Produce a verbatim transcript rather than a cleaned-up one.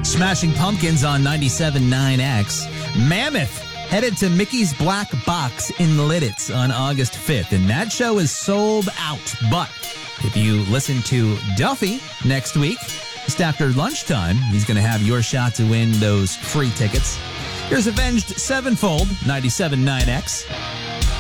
Smashing Pumpkins on ninety-seven point nine X. Mammoth headed to Mickey's Black Box in Lidditz on August fifth, and that show is sold out. But if you listen to Duffy next week, just after lunchtime, he's going to have your shot to win those free tickets. Here's Avenged Sevenfold, ninety-seven point nine X.